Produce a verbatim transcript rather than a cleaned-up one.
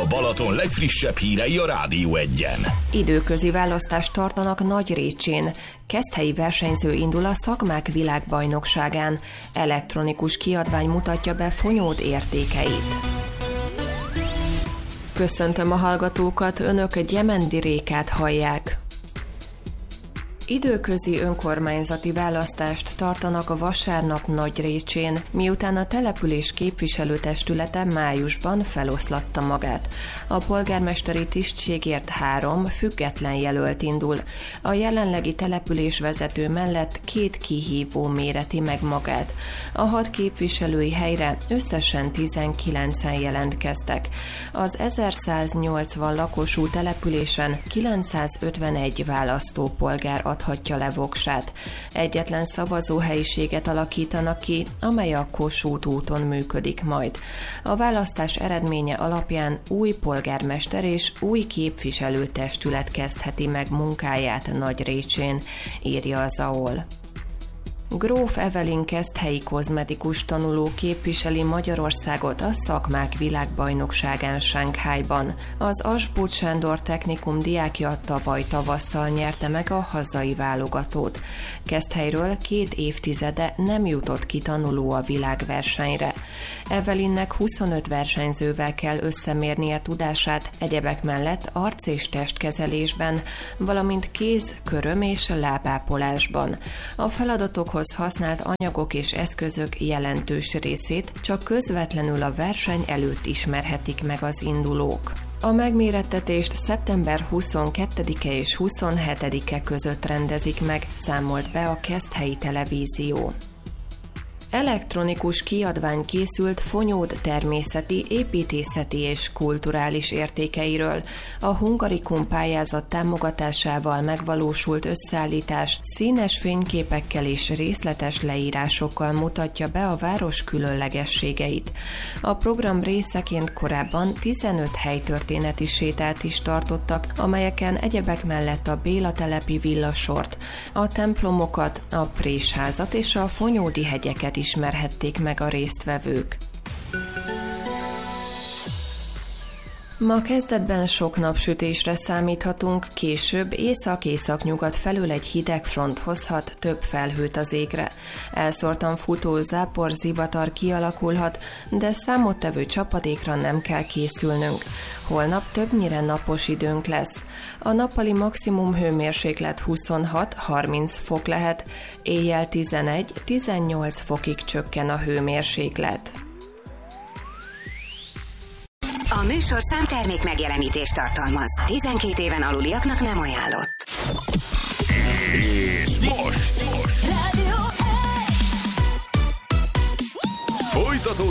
A Balaton legfrissebb hírei a Rádió Egyen. Időközi választást tartanak Nagyrécsén. Keszthelyi versenyző indul a szakmák világbajnokságán. Elektronikus kiadvány mutatja be Fonyód értékeit. Köszöntöm a hallgatókat, önök Gyemendi Rékát hallják. Időközi önkormányzati választást tartanak a vasárnap Nagyrécsén, miután a település képviselőtestülete májusban feloszlatta magát. A polgármesteri tisztségért három független jelölt indul. A jelenlegi településvezető mellett két kihívó méreti meg magát. A hat képviselői helyre összesen tizenkilencen jelentkeztek. Az ezerszáznyolcvan lakosú településen kilencszázötvenegy választópolgár adhatja le voksát. Egyetlen szavazóhelyiséget alakítanak ki, amely a Kossuth úton működik majd. A választás eredménye alapján új polgármester és új képviselőtestület kezdheti meg munkáját Nagyrécsén, írja az á o el. Gróf Evelyn keszthelyi kozmetikus tanuló képviseli Magyarországot a szakmák világbajnokságán Sánkhájban. Az Asbóth Sándor Technikum diákja tavaly tavasszal nyerte meg a hazai válogatót. Keszthelyről két évtizede nem jutott ki tanuló a világversenyre. Evelynnek huszonöt versenyzővel kell összemérnie tudását, egyebek mellett arc- és testkezelésben, valamint kéz-, köröm- és lábápolásban. A feladatokhoz használt anyagok és eszközök jelentős részét csak közvetlenül a verseny előtt ismerhetik meg az indulók. A megmérettetést szeptember huszonkettedike és huszonhetedike között rendezik meg, számolt be a Keszthelyi Televízió. Elektronikus kiadvány készült Fonyód természeti, építészeti és kulturális értékeiről. A Hungarikum pályázat támogatásával megvalósult összeállítás színes fényképekkel és részletes leírásokkal mutatja be a város különlegességeit. A program részeként korábban tizenöt helytörténeti sétát is tartottak, amelyeken egyebek mellett a Béla telepi villasort, a templomokat, a présházat és a fonyódi hegyeket ismerhették meg a résztvevők. Ma kezdetben sok napsütésre számíthatunk, később észak-északnyugat felől egy hideg front hozhat több felhőt az égre. Elszórtan futó zápor, zivatar kialakulhat, de számottevő csapadékra nem kell készülnünk. Holnap többnyire napos időnk lesz. A nappali maximum hőmérséklet huszonhat-harminc fok lehet, éjjel tizenegy-tizennyolc fokig csökken a hőmérséklet. A műsor számtermék megjelenítést tartalmaz. tizenkét éven aluliaknak nem ajánlott. És most, most. Rádió folytatódik